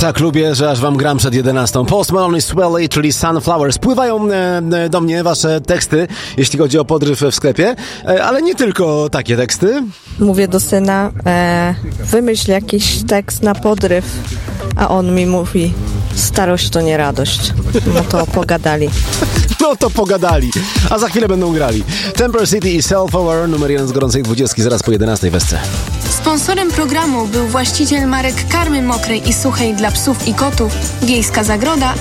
Tak lubię, że aż wam gram przed 11. Post Malone i Swelly, czyli Sunflowers. Pływają do mnie wasze teksty, jeśli chodzi o podryw w sklepie, ale nie tylko takie teksty. Mówię do syna, wymyśl jakiś tekst na podryw, a on mi mówi, starość to nie radość. No to pogadali. No to pogadali, a za chwilę będą grali. Temper City i Self-Aware, numer 1 z gorącej 20, zaraz po 11 w SC. Sponsorem programu był właściciel marek karmy mokrej i suchej dla psów i kotów Wiejska Zagroda